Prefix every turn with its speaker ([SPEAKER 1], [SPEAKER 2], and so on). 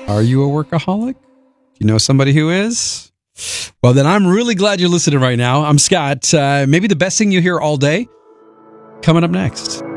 [SPEAKER 1] Are you a workaholic? Do you know somebody who is? Well, then I'm really glad you're listening right now. I'm Scott. Maybe the best thing you hear all day coming up next.